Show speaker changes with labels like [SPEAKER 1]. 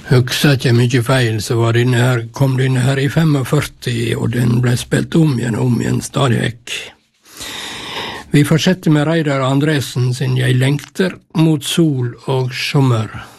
[SPEAKER 1] Husker ikke mye feil, så kom denne her i 45, og den ble spilt om igjen stadig vekk. Vi fortsetter med Reidar Andresen sin «Jeg lengter mot sol og sommer».